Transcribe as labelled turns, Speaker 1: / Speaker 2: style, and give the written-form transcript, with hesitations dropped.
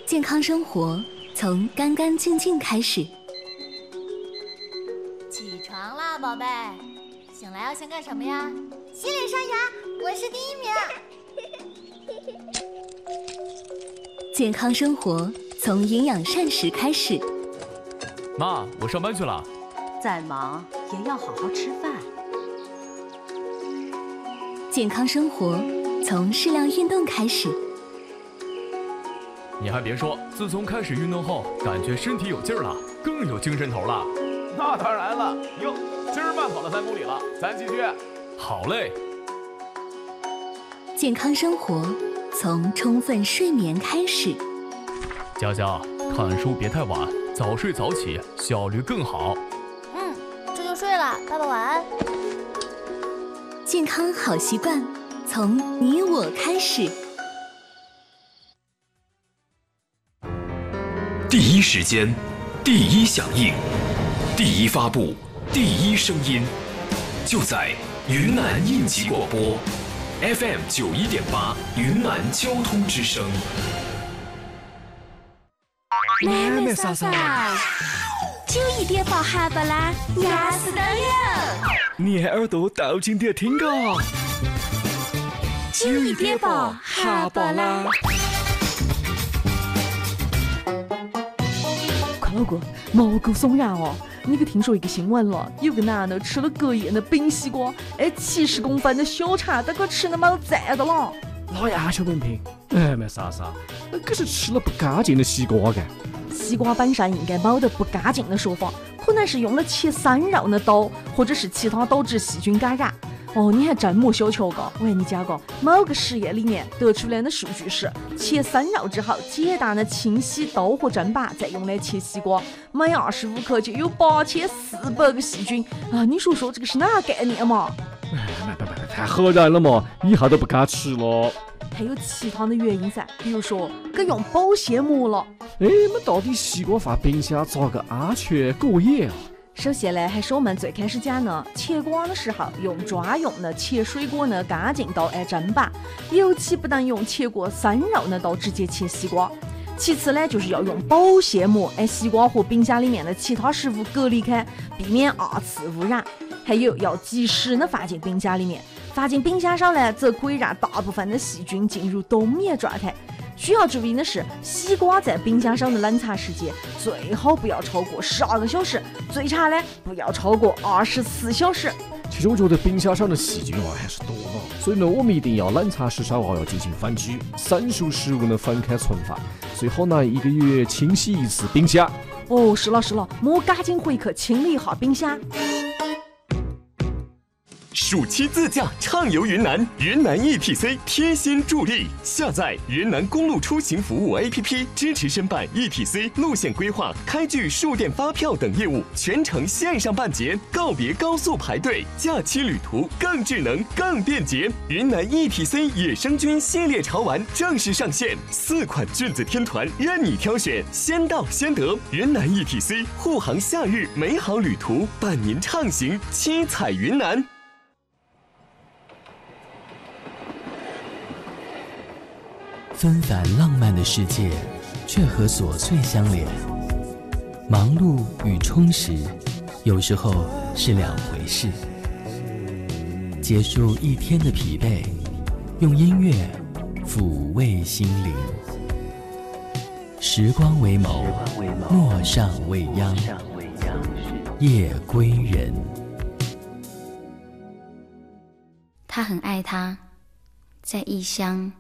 Speaker 1: 健康生活从干干净净开始。
Speaker 2: 起床啦，宝贝！醒来要先干什么呀？洗脸刷牙，我是第1名。
Speaker 1: 健康生活从营养膳食开始。
Speaker 3: 妈，我上班去了。
Speaker 4: 再忙也要好好吃饭。
Speaker 1: 健康生活从适量运动开始。
Speaker 3: 你还别说，自从开始运动后，感觉身体有劲儿了，更有精神头了。
Speaker 5: 那当然了，哟，今儿慢跑了3公里了，咱继续。
Speaker 3: 好嘞。
Speaker 1: 健康生活从充分睡眠开始。
Speaker 3: 佳佳，看书别太晚，早睡早起，效率更好。
Speaker 2: 这就睡了，爸爸晚安。
Speaker 1: 健康好习惯从你我开始。
Speaker 6: 第一时间，第一响应，第一发布，第一声音，就在云南应急广播 FM 91.8云南交通之声。
Speaker 7: 妹妹嫂嫂，91.8哈巴啦，压死都有。
Speaker 8: 你耳朵倒进点听个。
Speaker 7: 91.8哈巴啦。
Speaker 9: 老公，毛骨悚然哦！你可听说一个新闻了？有个男的吃了隔夜的冰西瓜，70公分的小肠，他可吃那么赞的了。
Speaker 8: 老牙小文凭，妹嫂嫂，可是吃了不干净的西瓜干。
Speaker 9: 西瓜本身应该没得不干净的说法，可能是用了切散肉的刀，或者是其他导致细菌感染。哦，你还真没小瞧过。我跟你讲过，某个实验里面得出来的数据是，切生肉之后，简单的清洗刀和砧板，再用来切西瓜，每25克就有8400个细菌啊！你说说这个是哪概念嘛？
Speaker 8: 太吓人了嘛，以后都不敢吃了。
Speaker 9: 还有其他的原因噻，比如说给用保鲜膜了。
Speaker 8: 那到底西瓜放冰箱咋个安全过夜啊？
Speaker 9: 首先呢，还是我们最开始讲的，切瓜的时候用专用的切水果的干净刀砧板，尤其不能用切过生肉的刀直接切西瓜。其次呢，就是要用保鲜膜，西瓜和冰箱里面的其他食物隔离开，避免二次污染。还有要及时的放进冰箱里面，放进冰箱上呢，则可以让大部分的细菌进入冬眠状态。需要注意的是，西瓜在冰箱上的冷藏时间最好不要超过12个小时，最差呢不要超过24小时。
Speaker 8: 其实我觉得冰箱上的细菌还是多了，所以呢，我们一定要冷藏时稍后要进行反麴，生熟食物呢分开存放，最好呢1个月清洗一次冰箱。
Speaker 9: 哦，是了，莫赶紧回去清理一下冰箱。
Speaker 6: 暑期自驾畅游云南，云南 ETC 贴心助力，下载云南公路出行服务 APP， 支持申办 ETC 路线规划、开具数电发票等业务，全程线上办结，告别高速排队，假期旅途更智能、更便捷。云南 ETC 野生菌系列潮玩正式上线，4款菌子天团任你挑选，先到先得。云南 ETC 护航夏日美好旅途，伴您畅行七彩云南。
Speaker 10: 纷繁浪漫的世界，却和琐碎相连。忙碌与充实，有时候是两回事。结束一天的疲惫，用音乐抚慰心灵。时光为眸，陌上未央，夜归人。
Speaker 11: 他很爱她，在异乡。